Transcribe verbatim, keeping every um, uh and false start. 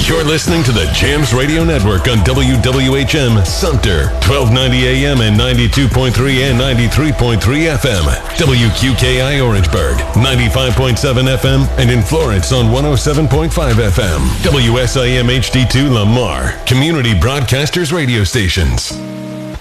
You're listening to the Jams Radio Network on W W H M Sumter, twelve ninety A M and ninety-two point three and ninety-three point three F M. W Q K I Orangeburg, ninety-five point seven F M, and in Florence on one oh seven point five F M. W S I M H D two Lamar, Community Broadcasters Radio Stations.